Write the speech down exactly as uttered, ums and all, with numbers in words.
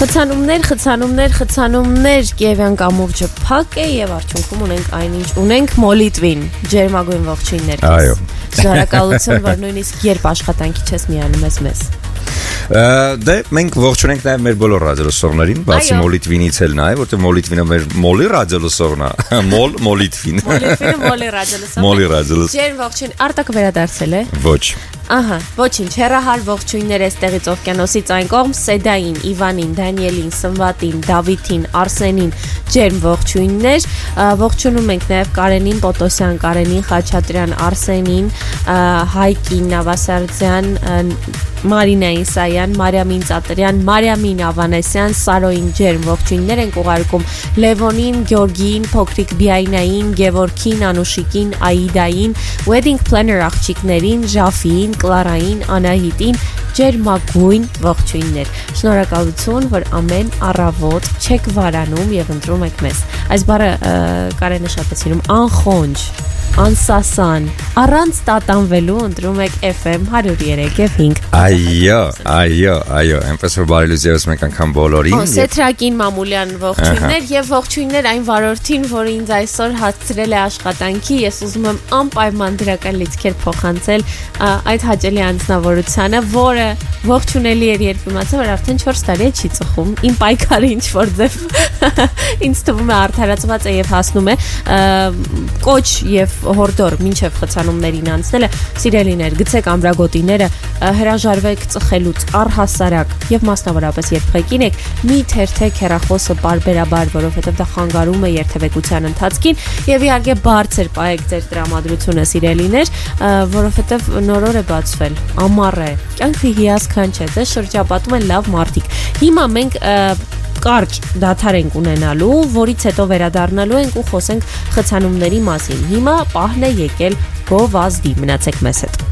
Խցանումներ, խցանումներ, խցանումներ, Կիևյան կամուրջը փակ է եւ արդյունքում ունենք այնինչ ունենք մոլիտվին, ջերմագույն ողջույններ քեզ։ Այո։ Շնորհակալություն, որ նույնիսկ երբ աշխատանքի չես միանում ես մեզ։ Դե մենք ողջունենք նաև մեր բոլոր ռադիոլսողներին, բացի մոլիտվինից էլ նաև, որտեղ մոլիտվինը մեր մոլի ռադիոլսողն է, մոլ մոլիտվին։ Մոլիտվինը մոլի ռադիոլսողն է։ Մոլի ռադիոլսող։ Ջեր ողջույն, Արտակը վերադարձել է։ Ոչ։ Ահա, ոչինչ, հեռահար ողջույններ էստեղից օվկիանոսից այն կողմ, Սեդային, Իվանին, Դանիելին, Սմվատին, Դավիթին, Արսենին, ջերմ ողջույններ, ողջունում ենք նաև Կարենին Պոտոսյան, Կարենին Խաչատրյան, Արսենին, Հայկին Նավասարդյան, Մարինային Սայան, Մարիամին Ծատրյան, Մարիամին Ավանեսյան, Սարոյին ջերմ ողջույններ ենք ուղարկում Լևոնին, Գյորգիին, Փոքրիկ Բիայնային, Գևորգին, Անուշիկին, Աիդային, Wedding Planner աղջիկներին, Ժաֆիին, Կլարային, Անահիտին, ջերմագույն ողջույններ։ Շնորհակալություն, որ ամեն առավոտ չեք վարանում եւ ընտրում եք մեզ։ Այս բառը Կարենը շատ է սիրում, անխոնջ, անսասան, առանց տատանվելու ընտրում եք F M one oh three եւ five։ Այո, այո, այո, այնպես որ բարելուց եւս մեկ անգամ բոլորին։ Սեթրակին Մամուլյան ողջույններ եւ ողջույններ այն վարորդին, որը ինձ այսօր հասցրել է աշխատանքի, ես ուզում եմ անպայման դրական լիցքեր փոխանցել այդ հաճելի անձնավորությանը, որը ողջունելի էր, երբ իմացա, որ արդեն four տարի է չի ծխում։ Իմ պայքարը ինչ որ ձև ինձ թվում է արդարացված է եւ հասնում է կոչ եւ հորդոր մինչև խցանումներին անցնելը, սիրելիներ, գցեք ամրագոտիները, հրաժարվեք ծխելուց առհասարակ եւ մասնավորապես երբ ղեկին եք, մի թերթեք հեռախոսը պարբերաբար, որովհետեւ դա խանգարում է երթևեկության ընթացքին եւ իհարկե բարձր պահեք ձեր տրամադրությունը, սիրելիներ, որովհետեւ նորոր է բացվել, ամառ է, կյանքը հիասքանչ է, դե շրջապատում են լավ մարդիկ։ Հիմա մենք կարճ դադար ենք ունենալու, որից հետո վերադառնալու ենք ու խոսենք խցանումների մասին։ Հիմա պահն է եկել գովազդի, մնացեք մեզ հետ։